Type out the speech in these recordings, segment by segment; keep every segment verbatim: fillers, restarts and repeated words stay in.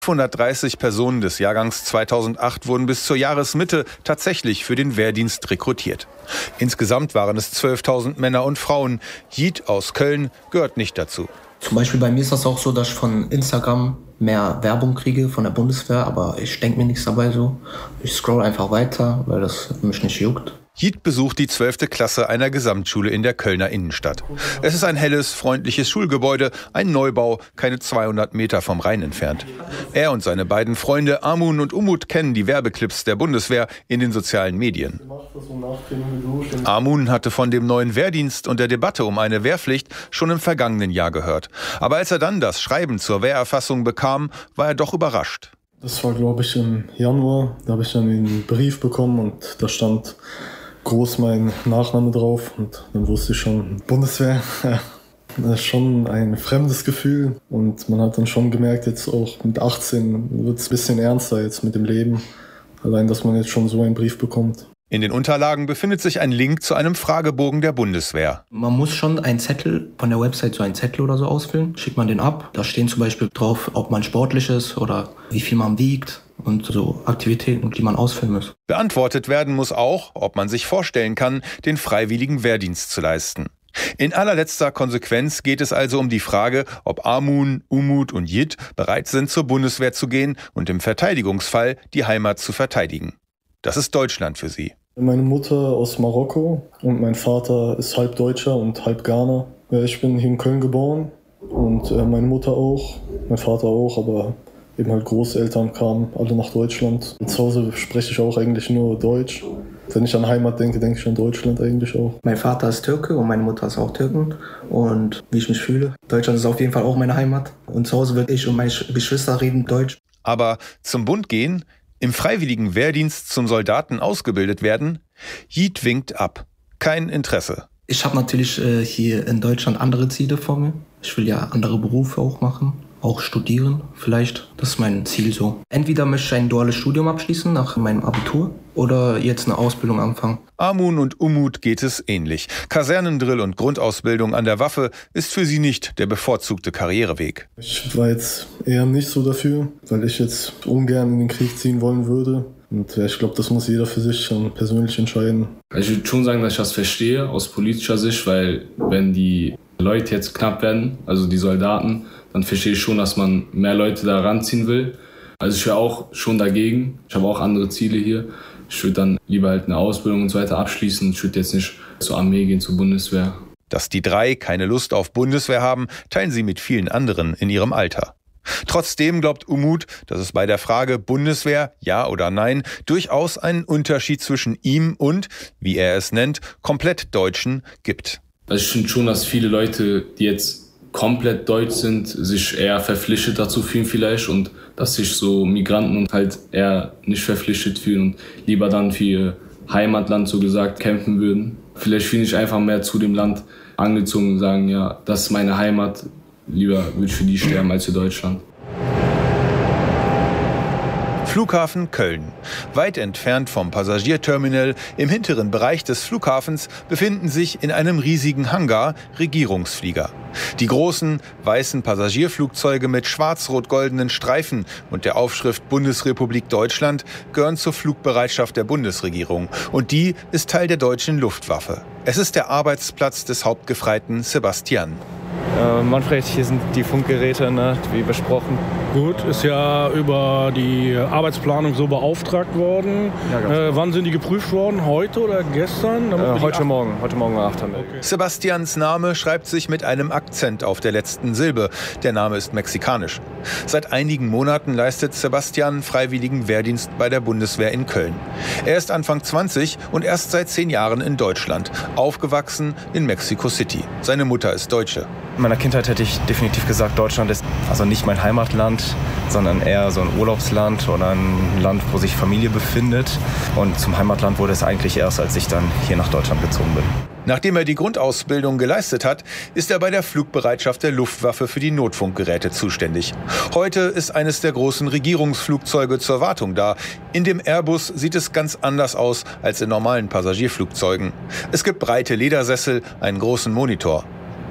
fünfhundertdreißig Personen des Jahrgangs zweitausendacht wurden bis zur Jahresmitte tatsächlich für den Wehrdienst rekrutiert. Insgesamt waren es zwölftausend Männer und Frauen. Jid aus Köln gehört nicht dazu. Zum Beispiel bei mir ist das auch so, dass ich von Instagram mehr Werbung kriege von der Bundeswehr, aber ich denke mir nichts dabei so. Ich scroll einfach weiter, weil das mich nicht juckt. Jid besucht die zwölfte Klasse einer Gesamtschule in der Kölner Innenstadt. Es ist ein helles, freundliches Schulgebäude, ein Neubau, keine zweihundert Meter vom Rhein entfernt. Er und seine beiden Freunde Amun und Umut kennen die Werbeclips der Bundeswehr in den sozialen Medien. Amun hatte von dem neuen Wehrdienst und der Debatte um eine Wehrpflicht schon im vergangenen Jahr gehört. Aber als er dann das Schreiben zur Wehrerfassung bekam, war er doch überrascht. Das war, glaube ich, im Januar. Da habe ich dann einen Brief bekommen und da stand groß mein Nachname drauf. Und dann wusste ich schon, Bundeswehr. Das ist schon ein fremdes Gefühl. Und man hat dann schon gemerkt, jetzt auch mit achtzehn wird es ein bisschen ernster jetzt mit dem Leben. Allein, dass man jetzt schon so einen Brief bekommt. In den Unterlagen befindet sich ein Link zu einem Fragebogen der Bundeswehr. Man muss schon einen Zettel von der Website, so einen Zettel oder so ausfüllen. Schickt man den ab. Da stehen zum Beispiel drauf, ob man sportlich ist oder wie viel man wiegt und so Aktivitäten, die man ausfüllen muss. Beantwortet werden muss auch, ob man sich vorstellen kann, den freiwilligen Wehrdienst zu leisten. In allerletzter Konsequenz geht es also um die Frage, ob Amun, Umut und Jid bereit sind, zur Bundeswehr zu gehen und im Verteidigungsfall die Heimat zu verteidigen. Das ist Deutschland für sie. Meine Mutter aus Marokko und mein Vater ist halb Deutscher und halb Ghana. Ich bin hier in Köln geboren und meine Mutter auch, mein Vater auch, aber eben halt Großeltern kamen alle nach Deutschland. Zu Hause spreche ich auch eigentlich nur Deutsch. Wenn ich an Heimat denke, denke ich an Deutschland eigentlich auch. Mein Vater ist Türke und meine Mutter ist auch Türkin. Und wie ich mich fühle, Deutschland ist auf jeden Fall auch meine Heimat. Und zu Hause würde ich und meine Geschwister reden Deutsch. Aber zum Bund gehen, im freiwilligen Wehrdienst zum Soldaten ausgebildet werden? Jid winkt ab. Kein Interesse. Ich habe natürlich äh, hier in Deutschland andere Ziele vor mir. Ich will ja andere Berufe auch machen, auch studieren vielleicht. Das ist mein Ziel so. Entweder möchte ich ein duales Studium abschließen nach meinem Abitur oder jetzt eine Ausbildung anfangen. Amun und Umut geht es ähnlich. Kasernendrill und Grundausbildung an der Waffe ist für sie nicht der bevorzugte Karriereweg. Ich war jetzt eher nicht so dafür, weil ich jetzt ungern in den Krieg ziehen wollen würde. Und ich glaube, das muss jeder für sich dann persönlich entscheiden. Ich würde schon sagen, dass ich das verstehe aus politischer Sicht, weil wenn die Leute jetzt knapp werden, also die Soldaten, dann verstehe ich schon, dass man mehr Leute da ranziehen will. Also ich wäre auch schon dagegen. Ich habe auch andere Ziele hier. Ich würde dann lieber halt eine Ausbildung und so weiter abschließen. Ich würde jetzt nicht zur Armee gehen, zur Bundeswehr. Dass die drei keine Lust auf Bundeswehr haben, teilen sie mit vielen anderen in ihrem Alter. Trotzdem glaubt Umut, dass es bei der Frage Bundeswehr, ja oder nein, durchaus einen Unterschied zwischen ihm und, wie er es nennt, komplett Deutschen gibt. Also ich finde schon, dass viele Leute, die jetzt komplett deutsch sind, sich eher verpflichtet dazu fühlen vielleicht und dass sich so Migranten und halt eher nicht verpflichtet fühlen und lieber dann für ihr Heimatland so gesagt kämpfen würden. Vielleicht fühle ich einfach mehr zu dem Land angezogen und sagen, ja, das ist meine Heimat, lieber würde ich für die sterben als für Deutschland. Flughafen Köln. Weit entfernt vom Passagierterminal im hinteren Bereich des Flughafens befinden sich in einem riesigen Hangar Regierungsflieger. Die großen, weißen Passagierflugzeuge mit schwarz-rot-goldenen Streifen und der Aufschrift Bundesrepublik Deutschland gehören zur Flugbereitschaft der Bundesregierung. Und die ist Teil der deutschen Luftwaffe. Es ist der Arbeitsplatz des Hauptgefreiten Sebastian. Äh, Manfred, hier sind die Funkgeräte, ne, wie besprochen. Gut, ist ja über die Arbeitsplanung so beauftragt worden. Ja, äh, wann sind die geprüft worden? Heute oder gestern? Äh, heute Morgen, heute Morgen um acht haben wir. Okay. Sebastians Name schreibt sich mit einem Akzent auf der letzten Silbe. Der Name ist mexikanisch. Seit einigen Monaten leistet Sebastian freiwilligen Wehrdienst bei der Bundeswehr in Köln. Er ist Anfang zwanzig und erst seit zehn Jahren in Deutschland. Aufgewachsen in Mexico City. Seine Mutter ist Deutsche. In meiner Kindheit hätte ich definitiv gesagt, Deutschland ist also nicht mein Heimatland, sondern eher so ein Urlaubsland oder ein Land, wo sich Familie befindet. Und zum Heimatland wurde es eigentlich erst, als ich dann hier nach Deutschland gezogen bin. Nachdem er die Grundausbildung geleistet hat, ist er bei der Flugbereitschaft der Luftwaffe für die Notfunkgeräte zuständig. Heute ist eines der großen Regierungsflugzeuge zur Wartung da. In dem Airbus sieht es ganz anders aus als in normalen Passagierflugzeugen. Es gibt breite Ledersessel, einen großen Monitor.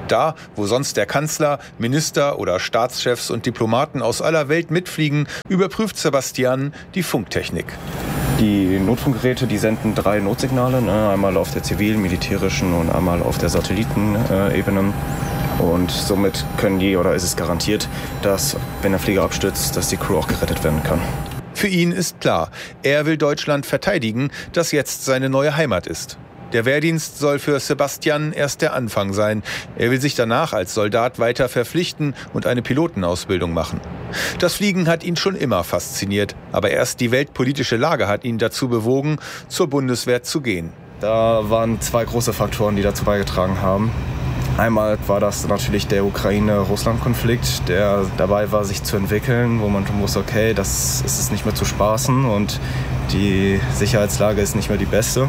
Da, wo sonst der Kanzler, Minister oder Staatschefs und Diplomaten aus aller Welt mitfliegen, überprüft Sebastian die Funktechnik. Die Notfunkgeräte, die senden drei Notsignale, ne? Einmal auf der zivilen, militärischen und einmal auf der Satellitenebene. Und somit können die, oder ist es garantiert, dass, wenn der Flieger abstürzt, dass die Crew auch gerettet werden kann. Für ihn ist klar, er will Deutschland verteidigen, das jetzt seine neue Heimat ist. Der Wehrdienst soll für Sebastian erst der Anfang sein. Er will sich danach als Soldat weiter verpflichten und eine Pilotenausbildung machen. Das Fliegen hat ihn schon immer fasziniert, aber erst die weltpolitische Lage hat ihn dazu bewogen, zur Bundeswehr zu gehen. Da waren zwei große Faktoren, die dazu beigetragen haben. Einmal war das natürlich der Ukraine-Russland-Konflikt, der dabei war, sich zu entwickeln, wo man schon wusste, okay, das ist es nicht mehr zu spaßen und die Sicherheitslage ist nicht mehr die beste.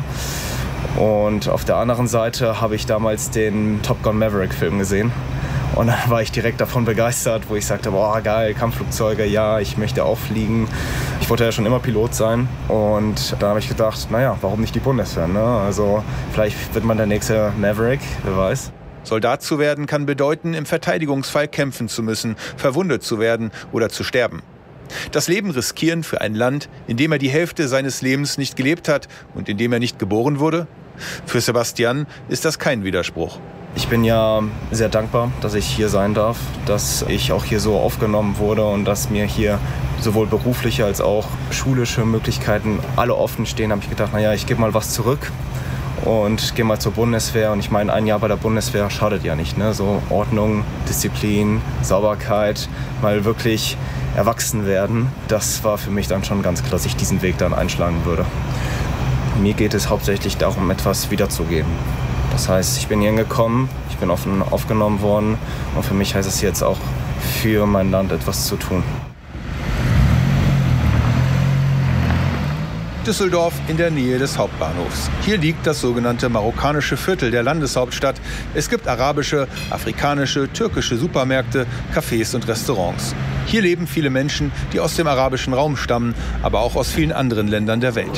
Und auf der anderen Seite habe ich damals den Top Gun Maverick-Film gesehen. Und dann war ich direkt davon begeistert, wo ich sagte, boah, geil, Kampfflugzeuge, ja, ich möchte auch fliegen. Ich wollte ja schon immer Pilot sein. Und da habe ich gedacht, naja, warum nicht die Bundeswehr? Ne? Also vielleicht wird man der nächste Maverick, wer weiß. Soldat zu werden kann bedeuten, im Verteidigungsfall kämpfen zu müssen, verwundet zu werden oder zu sterben. Das Leben riskieren für ein Land, in dem er die Hälfte seines Lebens nicht gelebt hat und in dem er nicht geboren wurde? Für Sebastian ist das kein Widerspruch. Ich bin ja sehr dankbar, dass ich hier sein darf, dass ich auch hier so aufgenommen wurde und dass mir hier sowohl berufliche als auch schulische Möglichkeiten alle offen stehen. Da habe ich gedacht, naja, ich gebe mal was zurück und gehe mal zur Bundeswehr. Und ich meine, ein Jahr bei der Bundeswehr schadet ja nicht, ne? So Ordnung, Disziplin, Sauberkeit, mal wirklich erwachsen werden. Das war für mich dann schon ganz klar, dass ich diesen Weg dann einschlagen würde. Mir geht es hauptsächlich darum, etwas wiederzugeben. Das heißt, ich bin hier hingekommen, ich bin offen aufgenommen worden und für mich heißt es jetzt auch, für mein Land etwas zu tun. Düsseldorf in der Nähe des Hauptbahnhofs. Hier liegt das sogenannte marokkanische Viertel der Landeshauptstadt. Es gibt arabische, afrikanische, türkische Supermärkte, Cafés und Restaurants. Hier leben viele Menschen, die aus dem arabischen Raum stammen, aber auch aus vielen anderen Ländern der Welt.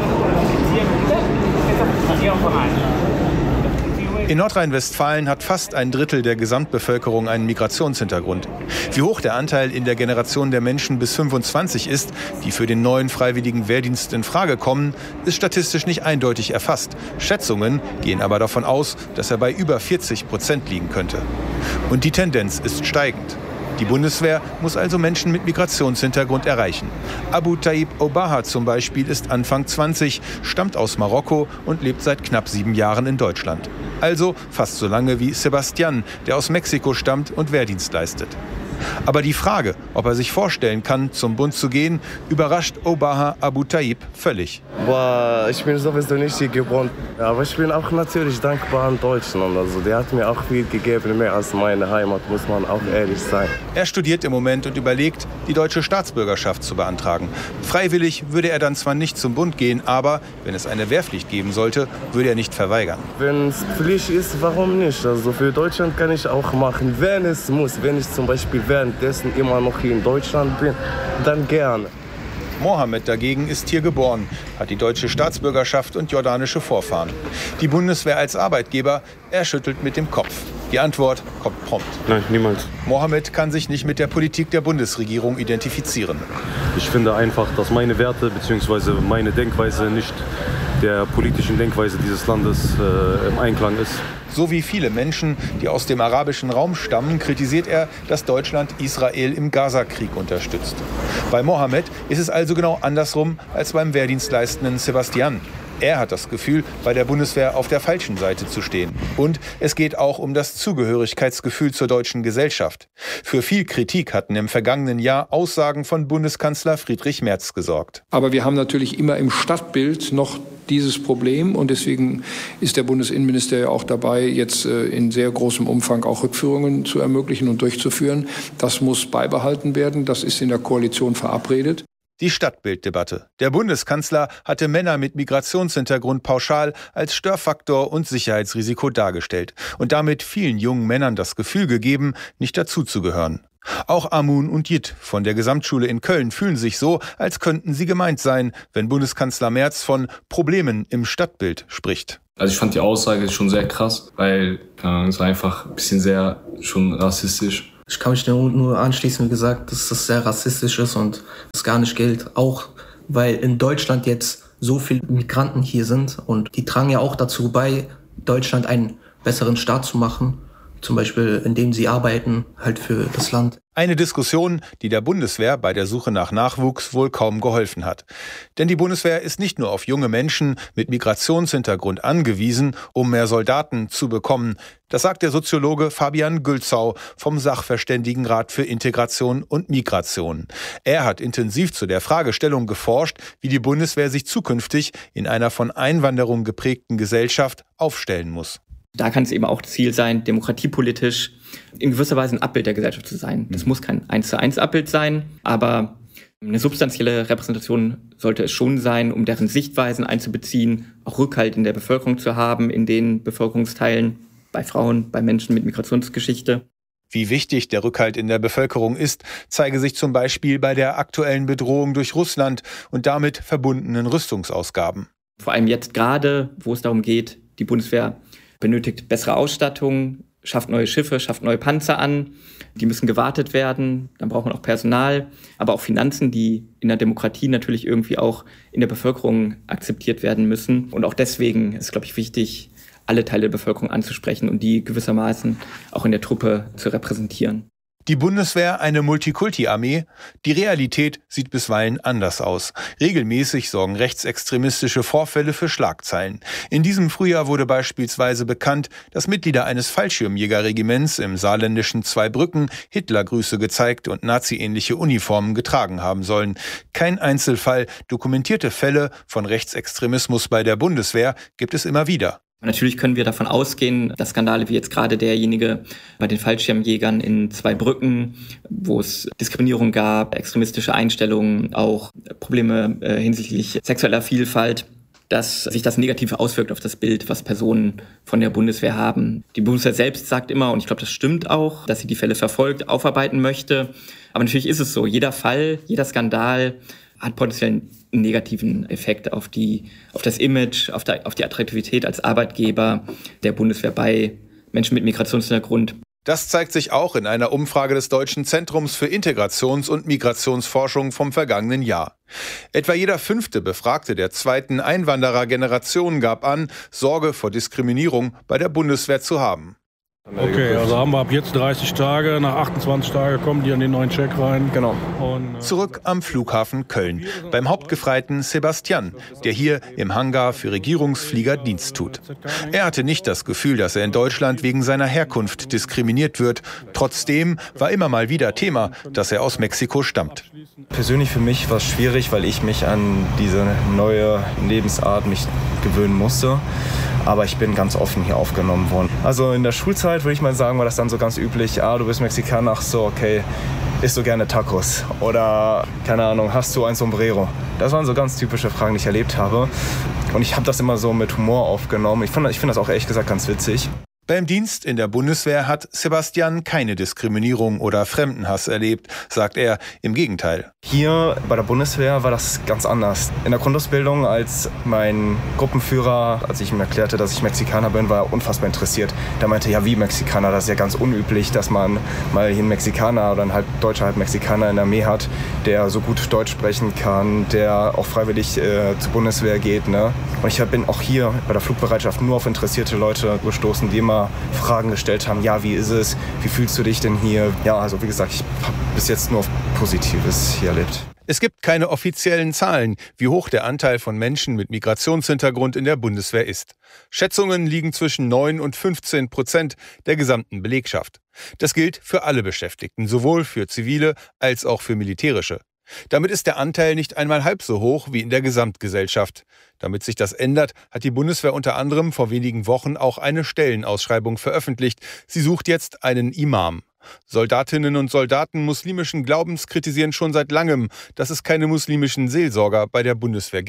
In Nordrhein-Westfalen hat fast ein Drittel der Gesamtbevölkerung einen Migrationshintergrund. Wie hoch der Anteil in der Generation der Menschen bis fünfundzwanzig ist, die für den neuen freiwilligen Wehrdienst in Frage kommen, ist statistisch nicht eindeutig erfasst. Schätzungen gehen aber davon aus, dass er bei über vierzig Prozent liegen könnte. Und die Tendenz ist steigend. Die Bundeswehr muss also Menschen mit Migrationshintergrund erreichen. Abu Taib Obaha zum Beispiel ist Anfang zwanzig, stammt aus Marokko und lebt seit knapp sieben Jahren in Deutschland. Also fast so lange wie Sebastian, der aus Mexiko stammt und Wehrdienst leistet. Aber die Frage, ob er sich vorstellen kann, zum Bund zu gehen, überrascht Obaha Abu Taib völlig. Boah, ich bin sowieso nicht hier geboren. Aber ich bin auch natürlich dankbar an Deutschland. Also, der hat mir auch viel gegeben, mehr als meine Heimat, muss man auch ehrlich sein. Er studiert im Moment und überlegt, die deutsche Staatsbürgerschaft zu beantragen. Freiwillig würde er dann zwar nicht zum Bund gehen, aber wenn es eine Wehrpflicht geben sollte, würde er nicht verweigern. Wenn es Pflicht ist, warum nicht? Also für Deutschland kann ich auch machen, wenn es muss. Wenn ich zum Beispiel währenddessen immer noch hier in Deutschland bin, dann gerne. Mohammed dagegen ist hier geboren, hat die deutsche Staatsbürgerschaft und jordanische Vorfahren. Die Bundeswehr als Arbeitgeber, er schüttelt mit dem Kopf. Die Antwort kommt prompt. Nein, niemals. Mohammed kann sich nicht mit der Politik der Bundesregierung identifizieren. Ich finde einfach, dass meine Werte bzw. meine Denkweise nicht der politischen Denkweise dieses Landes äh, im Einklang ist. So wie viele Menschen, die aus dem arabischen Raum stammen, kritisiert er, dass Deutschland Israel im Gaza-Krieg unterstützt. Bei Mohammed ist es also genau andersrum als beim wehrdienstleistenden Sebastian. Er hat das Gefühl, bei der Bundeswehr auf der falschen Seite zu stehen. Und es geht auch um das Zugehörigkeitsgefühl zur deutschen Gesellschaft. Für viel Kritik hatten im vergangenen Jahr Aussagen von Bundeskanzler Friedrich Merz gesorgt. Aber wir haben natürlich immer im Stadtbild noch dieses Problem und deswegen ist der Bundesinnenminister ja auch dabei, jetzt in sehr großem Umfang auch Rückführungen zu ermöglichen und durchzuführen. Das muss beibehalten werden, das ist in der Koalition verabredet. Die Stadtbilddebatte. Der Bundeskanzler hatte Männer mit Migrationshintergrund pauschal als Störfaktor und Sicherheitsrisiko dargestellt und damit vielen jungen Männern das Gefühl gegeben, nicht dazuzugehören. Auch Amun und Jit von der Gesamtschule in Köln fühlen sich so, als könnten sie gemeint sein, wenn Bundeskanzler Merz von Problemen im Stadtbild spricht. Also ich fand die Aussage schon sehr krass, weil äh, es war einfach ein bisschen sehr schon rassistisch. Ich kann mich nur anschließen, wie gesagt, dass das sehr rassistisch ist und das gar nicht gilt. Auch weil in Deutschland jetzt so viele Migranten hier sind und die tragen ja auch dazu bei, Deutschland einen besseren Staat zu machen. Zum Beispiel, indem sie arbeiten, halt für das Land. Eine Diskussion, die der Bundeswehr bei der Suche nach Nachwuchs wohl kaum geholfen hat. Denn die Bundeswehr ist nicht nur auf junge Menschen mit Migrationshintergrund angewiesen, um mehr Soldaten zu bekommen. Das sagt der Soziologe Fabian Gülzau vom Sachverständigenrat für Integration und Migration. Er hat intensiv zu der Fragestellung geforscht, wie die Bundeswehr sich zukünftig in einer von Einwanderung geprägten Gesellschaft aufstellen muss. Da kann es eben auch Ziel sein, demokratiepolitisch in gewisser Weise ein Abbild der Gesellschaft zu sein. Das muss kein eins zu eins Abbild sein, aber eine substanzielle Repräsentation sollte es schon sein, um deren Sichtweisen einzubeziehen, auch Rückhalt in der Bevölkerung zu haben, in den Bevölkerungsteilen, bei Frauen, bei Menschen mit Migrationsgeschichte. Wie wichtig der Rückhalt in der Bevölkerung ist, zeige sich zum Beispiel bei der aktuellen Bedrohung durch Russland und damit verbundenen Rüstungsausgaben. Vor allem jetzt gerade, wo es darum geht, die Bundeswehr benötigt bessere Ausstattung, schafft neue Schiffe, schafft neue Panzer an. Die müssen gewartet werden. Dann braucht man auch Personal, aber auch Finanzen, die in der Demokratie natürlich irgendwie auch in der Bevölkerung akzeptiert werden müssen. Und auch deswegen ist, glaube ich, wichtig, alle Teile der Bevölkerung anzusprechen und die gewissermaßen auch in der Truppe zu repräsentieren. Die Bundeswehr eine Multikulti-Armee? Die Realität sieht bisweilen anders aus. Regelmäßig sorgen rechtsextremistische Vorfälle für Schlagzeilen. In diesem Frühjahr wurde beispielsweise bekannt, dass Mitglieder eines Fallschirmjägerregiments im saarländischen Zweibrücken Hitlergrüße gezeigt und naziähnliche Uniformen getragen haben sollen. Kein Einzelfall, dokumentierte Fälle von Rechtsextremismus bei der Bundeswehr gibt es immer wieder. Natürlich können wir davon ausgehen, dass Skandale wie jetzt gerade derjenige bei den Fallschirmjägern in Zweibrücken, wo es Diskriminierung gab, extremistische Einstellungen, auch Probleme äh, hinsichtlich sexueller Vielfalt, dass sich das negativ auswirkt auf das Bild, was Personen von der Bundeswehr haben. Die Bundeswehr selbst sagt immer, und ich glaube, das stimmt auch, dass sie die Fälle verfolgt, aufarbeiten möchte. Aber natürlich ist es so, jeder Fall, jeder Skandal hat potenziell einen negativen Effekt auf die, auf das Image, auf, der, auf die Attraktivität als Arbeitgeber der Bundeswehr bei Menschen mit Migrationshintergrund. Das zeigt sich auch in einer Umfrage des Deutschen Zentrums für Integrations- und Migrationsforschung vom vergangenen Jahr. Etwa jeder fünfte Befragte der zweiten Einwanderergeneration gab an, Sorge vor Diskriminierung bei der Bundeswehr zu haben. Okay, also haben wir ab jetzt dreißig Tage, nach achtundzwanzig Tagen kommen die an den neuen Check rein. Genau. Und, äh Zurück am Flughafen Köln, beim Hauptgefreiten Sebastian, der hier im Hangar für Regierungsflieger Dienst tut. Er hatte nicht das Gefühl, dass er in Deutschland wegen seiner Herkunft diskriminiert wird. Trotzdem war immer mal wieder Thema, dass er aus Mexiko stammt. Persönlich für mich war es schwierig, weil ich mich an diese neue Lebensart mich gewöhnen musste. Aber ich bin ganz offen hier aufgenommen worden. Also in der Schulzeit würde ich mal sagen, war das dann so ganz üblich, ah, du bist Mexikaner, ach so, okay, isst du gerne Tacos? Oder, keine Ahnung, hast du ein Sombrero? Das waren so ganz typische Fragen, die ich erlebt habe. Und ich habe das immer so mit Humor aufgenommen. Ich finde ich find das auch ehrlich gesagt ganz witzig. Beim Dienst in der Bundeswehr hat Sebastian keine Diskriminierung oder Fremdenhass erlebt, sagt er. Im Gegenteil. Hier bei der Bundeswehr war das ganz anders. In der Grundausbildung, als mein Gruppenführer, als ich ihm erklärte, dass ich Mexikaner bin, war er unfassbar interessiert. Der meinte, ja wie Mexikaner, das ist ja ganz unüblich, dass man mal hier einen Mexikaner oder einen halb Deutscher, halb Mexikaner in der Armee hat, der so gut Deutsch sprechen kann, der auch freiwillig äh, zur Bundeswehr geht. Ne? Und ich bin auch hier bei der Flugbereitschaft nur auf interessierte Leute gestoßen, die immer Fragen gestellt haben, ja, wie ist es, wie fühlst du dich denn hier? Ja, also wie gesagt, ich habe bis jetzt nur Positives hier erlebt. Es gibt keine offiziellen Zahlen, wie hoch der Anteil von Menschen mit Migrationshintergrund in der Bundeswehr ist. Schätzungen liegen zwischen neun und fünfzehn Prozent der gesamten Belegschaft. Das gilt für alle Beschäftigten, sowohl für zivile als auch für militärische. Damit ist der Anteil nicht einmal halb so hoch wie in der Gesamtgesellschaft. Damit sich das ändert, hat die Bundeswehr unter anderem vor wenigen Wochen auch eine Stellenausschreibung veröffentlicht. Sie sucht jetzt einen Imam. Soldatinnen und Soldaten muslimischen Glaubens kritisieren schon seit langem, dass es keine muslimischen Seelsorger bei der Bundeswehr gibt.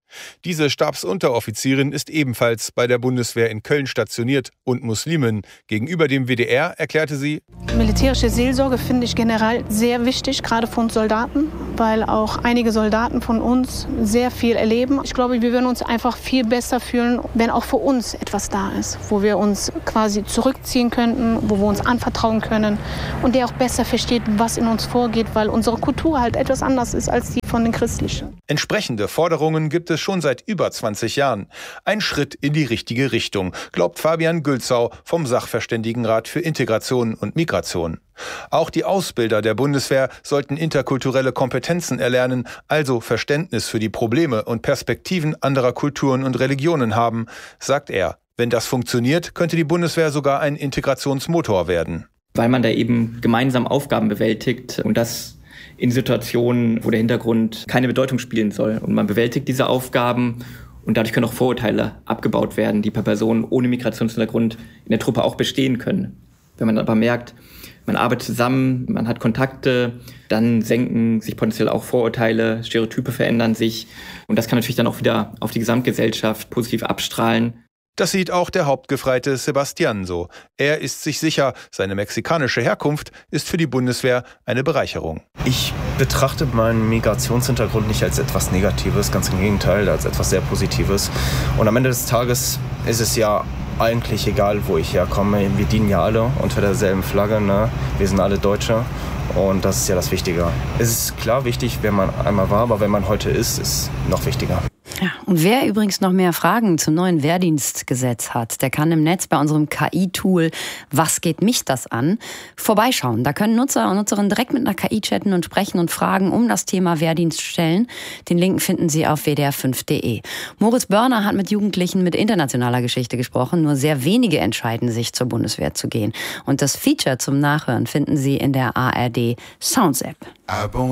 Diese Stabsunteroffizierin ist ebenfalls bei der Bundeswehr in Köln stationiert und Muslimin. Gegenüber dem W D R erklärte sie: Militärische Seelsorge finde ich generell sehr wichtig, gerade für uns Soldaten, weil auch einige Soldaten von uns sehr viel erleben. Ich glaube, wir würden uns einfach viel besser fühlen, wenn auch für uns etwas da ist, wo wir uns quasi zurückziehen könnten, wo wir uns anvertrauen können und der auch besser versteht, was in uns vorgeht, weil unsere Kultur halt etwas anders ist als die von den christlichen. Entsprechende Forderungen gibt es schon seit über zwanzig Jahren. Ein Schritt in die richtige Richtung, glaubt Fabian Gülzau vom Sachverständigenrat für Integration und Migration. Auch die Ausbilder der Bundeswehr sollten interkulturelle Kompetenzen erlernen, also Verständnis für die Probleme und Perspektiven anderer Kulturen und Religionen haben, sagt er. Wenn das funktioniert, könnte die Bundeswehr sogar ein Integrationsmotor werden. Weil man da eben gemeinsam Aufgaben bewältigt und das in Situationen, wo der Hintergrund keine Bedeutung spielen soll. Und man bewältigt diese Aufgaben und dadurch können auch Vorurteile abgebaut werden, die per Person ohne Migrationshintergrund in der Truppe auch bestehen können. Wenn man aber merkt, man arbeitet zusammen, man hat Kontakte, dann senken sich potenziell auch Vorurteile, Stereotype verändern sich und das kann natürlich dann auch wieder auf die Gesamtgesellschaft positiv abstrahlen. Das sieht auch der Hauptgefreite Sebastian so. Er ist sich sicher, seine mexikanische Herkunft ist für die Bundeswehr eine Bereicherung. Ich betrachte meinen Migrationshintergrund nicht als etwas Negatives, ganz im Gegenteil, als etwas sehr Positives. Und am Ende des Tages ist es ja eigentlich egal, wo ich herkomme. Wir dienen ja alle unter derselben Flagge, ne? Wir sind alle Deutsche und das ist ja das Wichtige. Es ist klar wichtig, wer man einmal war, aber wenn man heute ist, ist noch wichtiger. Ja, und wer übrigens noch mehr Fragen zum neuen Wehrdienstgesetz hat, der kann im Netz bei unserem K I-Tool Was geht mich das an? vorbeischauen. Da können Nutzer und Nutzerinnen direkt mit einer K I chatten und sprechen und Fragen um das Thema Wehrdienst stellen. Den Link finden Sie auf w d r fünf punkt d e. Moritz Börner hat mit Jugendlichen mit internationaler Geschichte gesprochen. Nur sehr wenige entscheiden sich, zur Bundeswehr zu gehen. Und das Feature zum Nachhören finden Sie in der A R D Sounds App.